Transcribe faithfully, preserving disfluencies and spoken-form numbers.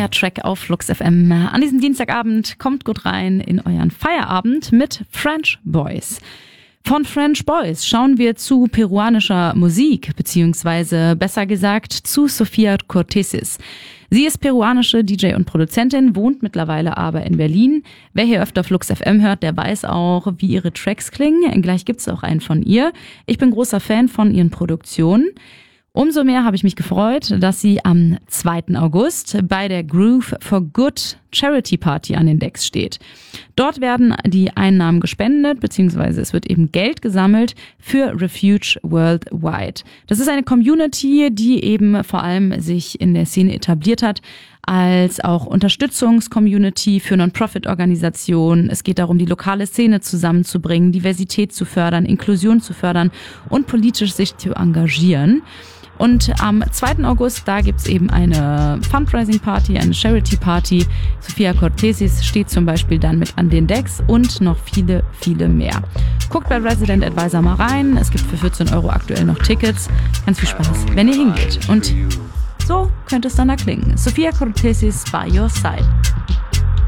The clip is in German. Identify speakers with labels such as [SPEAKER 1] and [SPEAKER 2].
[SPEAKER 1] neuer Track auf Flux F M. An diesem Dienstagabend kommt gut rein in euren Feierabend mit French Boys. Von French Boys schauen wir zu peruanischer Musik, beziehungsweise besser gesagt zu Sofía Cortesis. Sie ist peruanische D J und Produzentin, wohnt mittlerweile aber in Berlin. Wer hier öfter Flux F M hört, der weiß auch, wie ihre Tracks klingen. Gleich gibt's auch einen von ihr. Ich bin großer Fan von ihren Produktionen. Umso mehr habe ich mich gefreut, dass sie am zweiten August bei der Groove for Good Charity Party an den Decks steht. Dort werden die Einnahmen gespendet, beziehungsweise es wird eben Geld gesammelt für Refuge Worldwide. Das ist eine Community, die eben vor allem sich in der Szene etabliert hat, als auch Unterstützungscommunity für Non-Profit-Organisationen. Es geht darum, die lokale Szene zusammenzubringen, Diversität zu fördern, Inklusion zu fördern und politisch sich zu engagieren. Und am zweiten August, da gibt's eben eine Fundraising-Party, eine Charity-Party. Sofía Cortesis steht zum Beispiel dann mit an den Decks und noch viele, viele mehr. Guckt bei Resident Advisor mal rein. Es gibt für vierzehn Euro aktuell noch Tickets. Ganz viel Spaß, wenn ihr hingeht. Und so könnte es dann da klingen. Sofía Cortesis by your side.